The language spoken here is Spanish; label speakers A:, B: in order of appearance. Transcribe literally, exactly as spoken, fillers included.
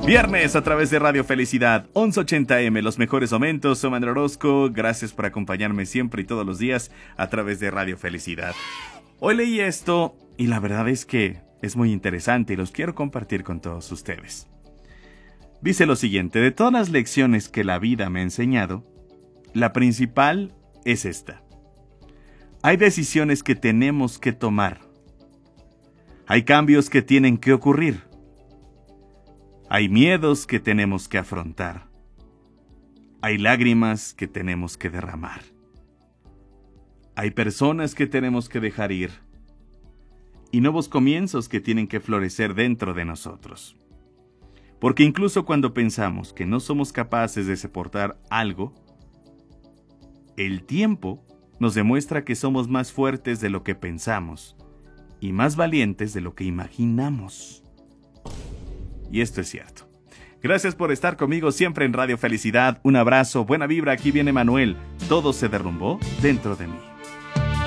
A: Viernes a través de Radio Felicidad, once ochenta eme, los mejores momentos. Soy Manuel Orozco, gracias por acompañarme siempre y todos los días a través de Radio Felicidad. Hoy leí esto y la verdad es que es muy interesante y los quiero compartir con todos ustedes. Dice lo siguiente: de todas las lecciones que la vida me ha enseñado, la principal es esta. Hay decisiones que tenemos que tomar. Hay cambios que tienen que ocurrir. Hay miedos que tenemos que afrontar. Hay lágrimas que tenemos que derramar. Hay personas que tenemos que dejar ir. Y nuevos comienzos que tienen que florecer dentro de nosotros. Porque incluso cuando pensamos que no somos capaces de soportar algo, el tiempo nos demuestra que somos más fuertes de lo que pensamos y más valientes de lo que imaginamos. Y esto es cierto. Gracias por estar conmigo siempre en Radio Felicidad. Un abrazo, buena vibra. Aquí viene Manuel. Todo se derrumbó dentro de mí.